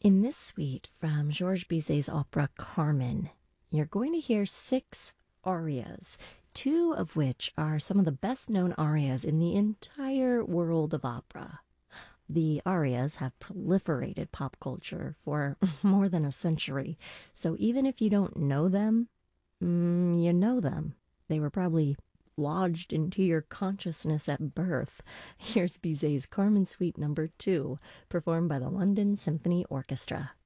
In this suite from Georges Bizet's opera Carmen, you're going to hear 6 arias, 2 of which are some of the best known arias in the entire world of opera. The arias have proliferated pop culture for more than a century, so even if you don't know them, you know them. They were probably lodged into your consciousness at birth. Here's Bizet's Carmen Suite Number 2, performed by the London Symphony Orchestra.